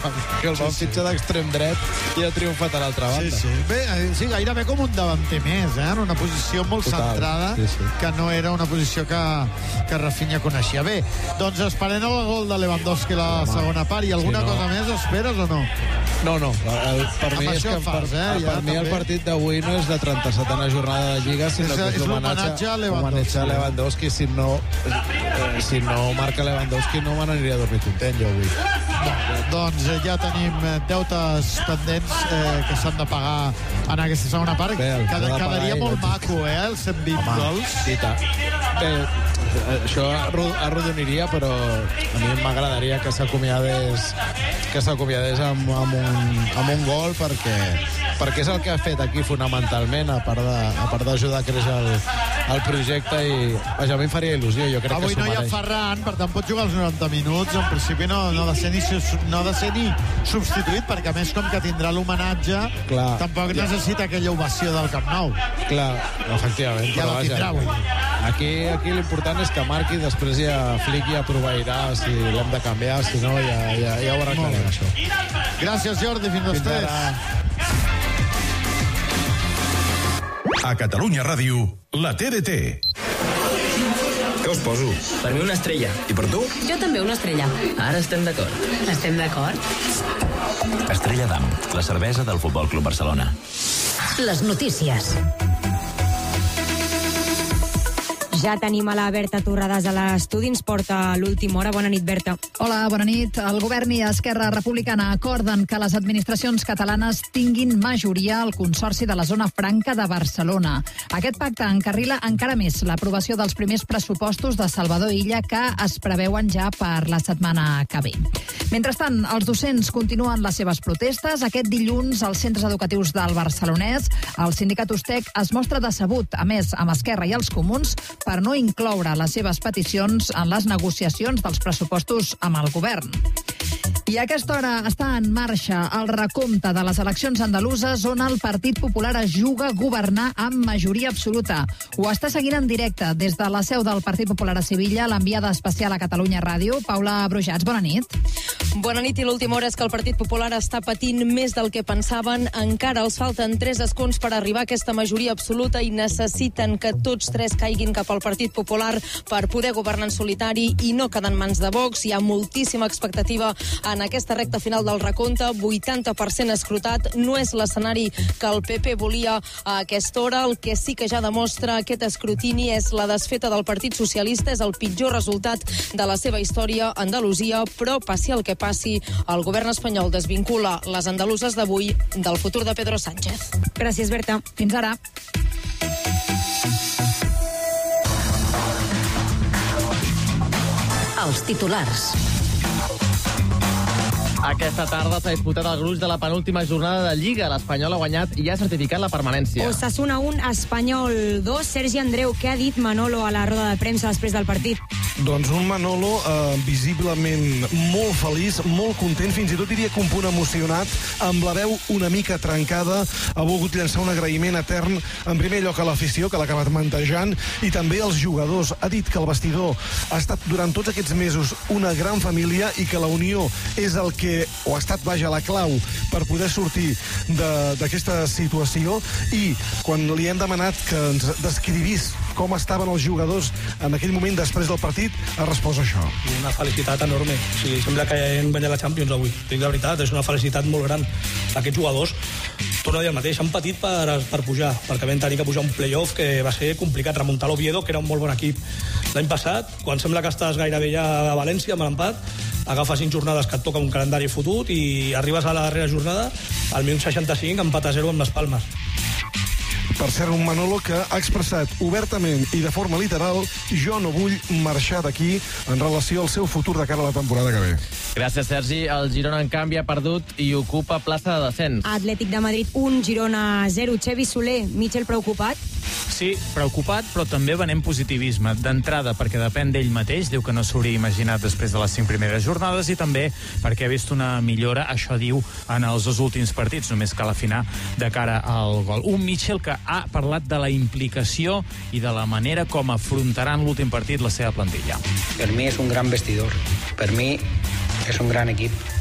que el van fitxar d'extrem dret i ha triomfat a l'altra banda. Sí. Bé, sí, gairebé com un davanter més, en una posició molt centrada, que no era una posició que Rafinha coneixia. Bé, doncs esperem el gol de Lewandowski a la segona part. I alguna cosa més esperes o no? No. Per mi és que per mi el partit d'avui no és de 37a jornada de Lliga, sinó que és l'homenatge a Lewandowski. Si no marca Lewandowski no me n'aniria a dormir content jo avui. Doncs ja tenim deutes pendents que s'han de pagar en aquesta segona part. Quedaria molt maco, els 120 gols. Bé, això arrodoniria, però a mi m'agradaria que s'acomiadés amb un gol, perquè és el que ha fet aquí fonamentalment, a part d'ajudar a créixer el projecte, i vaja, a mi em faria il·lusió. Jo crec avui que s'ho mereix. No hi ha Ferran, per tant pot jugar els 90 minuts. En principi no ha de ser ni substituït, perquè a més com que tindrà l'homenatge, tampoc necessita aquella ovació del Camp Nou. Clar, efectivament. Ja la tindrà avui. Aquí l'important és que marqui, després ja Flick ja proveirà si l'hem de canviar, si no ja ho arreglarem, això. Gràcies, Jordi, fins després. A Catalunya Ràdio, la TDT. Què us poso? Per mi una estrella. I per tu? Jo també una estrella. Ara estem d'acord. Estem d'acord? Estrella d'Am, la cervesa del Futbol Club Barcelona. Les notícies. Ja tenim a la Berta Torrades a l'estudi, ens porta l'última hora. Bona nit, Berta. Hola, bona nit. El govern i Esquerra Republicana acorden que les administracions catalanes tinguin majoria al Consorci de la Zona Franca de Barcelona. Aquest pacte encarrila encara més l'aprovació dels primers pressupostos de Salvador Illa, que es preveuen ja per la setmana que ve. Mentrestant, els docents continuen les seves protestes. Aquest dilluns, als centres educatius del Barcelonès, el sindicat USTEC es mostra decebut, a més, amb Esquerra i els Comuns, per no incloure les seves peticions en les negociacions dels pressupostos amb el govern. I a aquesta hora està en marxa el recompte de les eleccions andaluses, on el Partit Popular es juga a governar amb majoria absoluta. Ho està seguint en directe des de la seu del Partit Popular a Sevilla, l'enviada especial a Catalunya Ràdio, Paula Brujats. Bona nit. Bona nit, i l'última hora és que el Partit Popular està patint més del que pensaven. Encara els falten 3 escons per arribar a aquesta majoria absoluta i necessiten que tots 3 caiguin cap al Partit Popular per poder governar en solitari i no quedar en mans de Vox. Hi ha moltíssima expectativa en aquesta recta final del recompte, 80% escrutat. No és l'escenari que el PP volia a aquesta hora. El que sí que ja demostra aquest escrutini és la desfeta del Partit Socialista. És el pitjor resultat de la seva història a Andalusia, però passi el que passi, el govern espanyol desvincula les andaluses d'avui del futur de Pedro Sánchez. Gràcies, Berta. Fins ara. Els titulars. Aquesta tarda s'ha disputat el gruix de la penúltima jornada de Lliga. L'Espanyol ha guanyat i ha certificat la permanència. Osasuna 1, Espanyol 2. Sergi Andreu, què ha dit Manolo a la roda de premsa després del partit? Doncs un Manolo visiblement molt feliç, molt content, fins i tot diria que un punt emocionat, amb la veu una mica trencada. Ha volgut llançar un agraïment etern, en primer lloc a l'afició, que l'ha acabat mantejant, i també als jugadors. Ha dit que el vestidor ha estat durant tots aquests mesos una gran família i que la unió és el que o ha estat, vaja, la clau per poder sortir d'aquesta situació. I quan li hem demanat que ens descrivís com estaven els jugadors en aquell moment després del partit, ha respost això. Una felicitat enorme. O sigui, sembla que hem guanyat la Champions avui. Dic la veritat, és una felicitat molt gran. Aquests jugadors, torno a dir el mateix, han patit per pujar, perquè vam tenir que pujar un play-off que va ser complicat. Remuntar l'Oviedo, que era un molt bon equip l'any passat, quan sembla que estàs gairebé ja a València amb l'empat, agafes 5 jornades que et toca un calendari fotut i arribes a la darrera jornada, al minut 65, empat a 0 amb les Palmes. Per cert, un Manolo que ha expressat obertament i de forma literal: jo no vull marxar d'aquí, en relació al seu futur de cara a la temporada que ve. Gràcies, Sergi. El Girona, en canvi, ha perdut i ocupa plaça de descens. Atlètic de Madrid 1, Girona 0. Xevi Soler, Mitchell preocupat? Sí, preocupat, però també venem positivisme. D'entrada, perquè depèn d'ell mateix, diu que no s'hauria imaginat després de les 5 primeres jornades, i també perquè ha vist una millora, això diu, en els 2 últims partits, només cal afinar de cara al gol. Un Mitchell que ha parlat de la implicació i de la manera com afrontaran l'últim partit la seva plantilla. Per mi és un gran vestidor, per mi és un gran equip.